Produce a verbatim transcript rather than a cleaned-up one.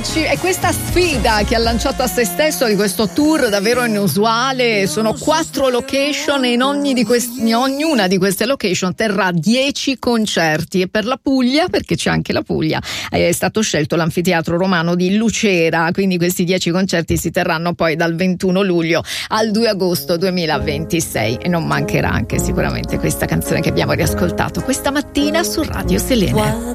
È questa sfida che ha lanciato a se stesso di questo tour davvero inusuale. Sono quattro location e in, ogni di questi, in ognuna di queste location terrà dieci concerti. E per la Puglia, perché c'è anche la Puglia, è stato scelto l'anfiteatro romano di Lucera. Quindi questi dieci concerti si terranno poi dal ventuno luglio al due agosto duemilaventisei. E non mancherà anche sicuramente questa canzone che abbiamo riascoltato questa mattina su Radio Selene.